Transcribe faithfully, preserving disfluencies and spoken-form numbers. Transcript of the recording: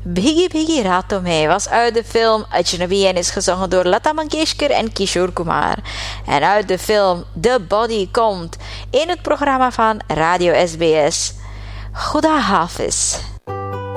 Bhigi Bhigi Rato Mein was uit de film Ajnabi en is gezongen door Lata Mangeshkar en Kishore Kumar. En uit de film The Body komt in het programma van Radio S B S. Khuda Hafiz.